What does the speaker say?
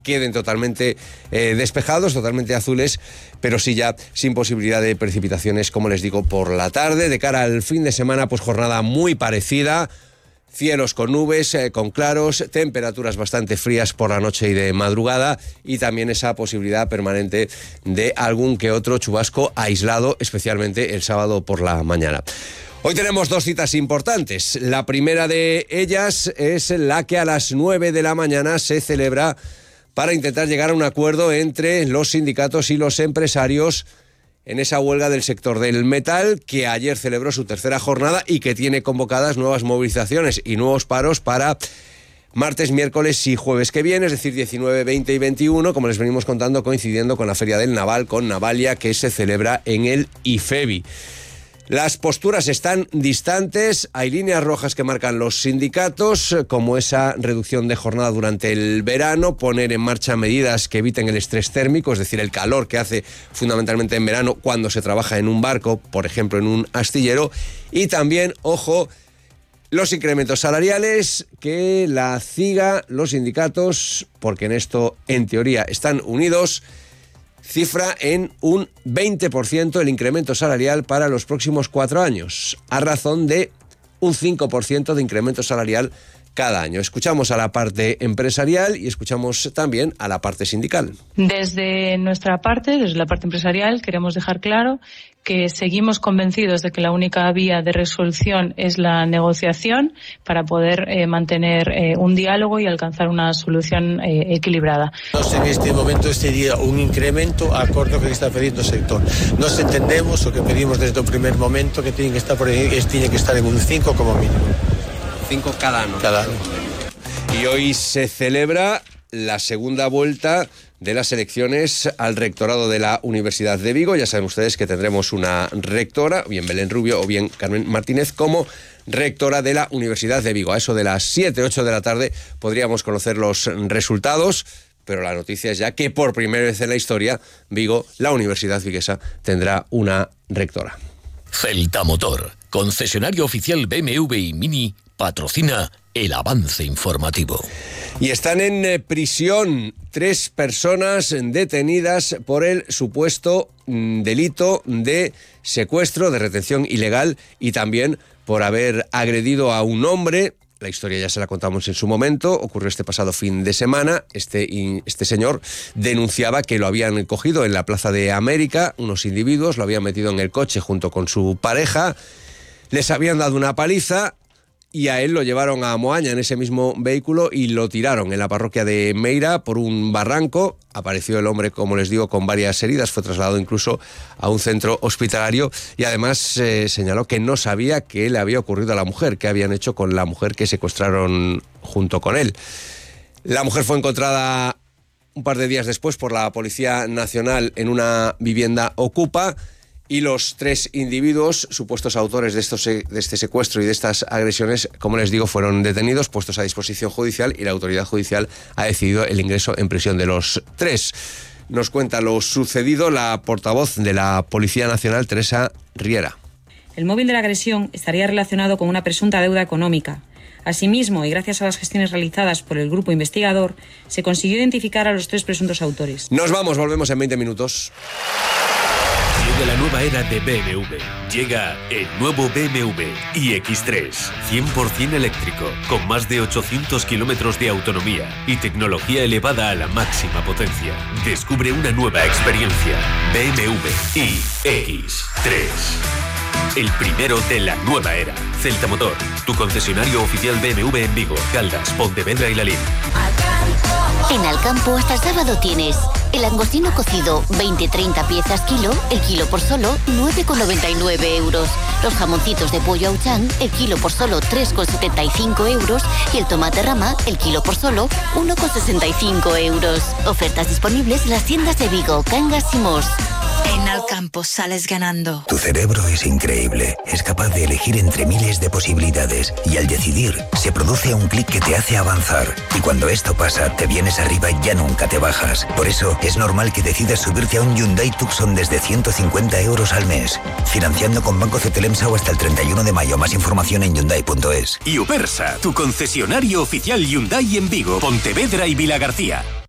queden totalmente despejados, totalmente azules, pero sí ya sin posibilidad de precipitaciones, como les digo, por la tarde. De cara al fin de semana, pues jornada muy parecida. Cielos con nubes, con claros, temperaturas bastante frías por la noche y de madrugada, y también esa posibilidad permanente de algún que otro chubasco aislado, especialmente el sábado por la mañana. Hoy tenemos dos citas importantes. La primera de ellas es la que a las 9 de la mañana se celebra para intentar llegar a un acuerdo entre los sindicatos y los empresarios en esa huelga del sector del metal, que ayer celebró su tercera jornada y que tiene convocadas nuevas movilizaciones y nuevos paros para martes, miércoles y jueves que viene, es decir, 19, 20 y 21, como les venimos contando, coincidiendo con la Feria del Naval, con Navalia, que se celebra en el IFEBI. Las posturas están distantes, hay líneas rojas que marcan los sindicatos, como esa reducción de jornada durante el verano, poner en marcha medidas que eviten el estrés térmico, es decir, el calor que hace fundamentalmente en verano cuando se trabaja en un barco, por ejemplo en un astillero, y también, ojo, los incrementos salariales que la CIGA, los sindicatos, porque en esto en teoría están unidos, cifra en un 20% el incremento salarial para los próximos 4 años, a razón de un 5% de incremento salarial cada año. Escuchamos a la parte empresarial y escuchamos también a la parte sindical. Desde nuestra parte, desde la parte empresarial, queremos dejar claro que seguimos convencidos de que la única vía de resolución es la negociación para poder mantener un diálogo y alcanzar una solución equilibrada. En este momento sería un incremento acorde a lo que está pidiendo el sector. Nos entendemos, lo que pedimos desde el primer momento, que tiene que estar en un 5 como mínimo. 5 cada año. Cada año. Y hoy se celebra la segunda vuelta de las elecciones al rectorado de la Universidad de Vigo. Ya saben ustedes que tendremos una rectora, bien Belén Rubio o bien Carmen Martínez, como rectora de la Universidad de Vigo. A eso de las 7, 8 de la tarde podríamos conocer los resultados, pero la noticia es ya que por primera vez en la historia, Vigo, la Universidad viguesa, tendrá una rectora. Celta Motor, concesionario oficial BMW y Mini, patrocina el avance informativo. Y están en prisión 3 personas detenidas por el supuesto delito de secuestro, de retención ilegal y también por haber agredido a un hombre. La historia ya se la contamos en su momento, ocurrió este pasado fin de semana. Este señor denunciaba que lo habían cogido en la Plaza de América, unos individuos, lo habían metido en el coche junto con su pareja, les habían dado una paliza y a él lo llevaron a Moaña en ese mismo vehículo y lo tiraron en la parroquia de Meira por un barranco. Apareció el hombre, como les digo, con varias heridas, fue trasladado incluso a un centro hospitalario y además señaló que no sabía qué le había ocurrido a la mujer, qué habían hecho con la mujer que secuestraron junto con él. La mujer fue encontrada un par de días después por la Policía Nacional en una vivienda ocupa. Y los 3 individuos, supuestos autores de este secuestro y de estas agresiones, como les digo, fueron detenidos, puestos a disposición judicial y la autoridad judicial ha decidido el ingreso en prisión de los 3. Nos cuenta lo sucedido la portavoz de la Policía Nacional, Teresa Riera. El móvil de la agresión estaría relacionado con una presunta deuda económica. Asimismo, y gracias a las gestiones realizadas por el grupo investigador, se consiguió identificar a los 3 presuntos autores. Nos vamos, volvemos en 20 minutos. Llega la nueva era de BMW. Llega el nuevo BMW iX3, 100% eléctrico, con más de 800 kilómetros de autonomía y tecnología elevada a la máxima potencia. Descubre una nueva experiencia. BMW iX3. El primero de la nueva era. Celta Motor, tu concesionario oficial BMW en Vigo, Caldas, Pontevedra y Lalín. En Alcampo hasta el sábado tienes el langostino cocido 20-30 piezas kilo, el kilo por solo 9,99 euros. Los jamoncitos de pollo Auchan, el kilo por solo 3,75 euros. Y el tomate rama, el kilo por solo 1,65 euros. Ofertas disponibles en las tiendas de Vigo, Cangas y Mos. En Alcampo sales ganando. Tu cerebro es increíble. Es capaz de elegir entre miles de posibilidades y al decidir se produce un clic que te hace avanzar. Y cuando esto pasa, te vienes arriba y ya nunca te bajas. Por eso es normal que decidas subirte a un Hyundai Tucson desde 150 euros al mes. Financiando con Banco Cetelemsa o hasta el 31 de mayo. Más información en Hyundai.es. Iupersa, tu concesionario oficial Hyundai en Vigo, Pontevedra y Vilagarcía.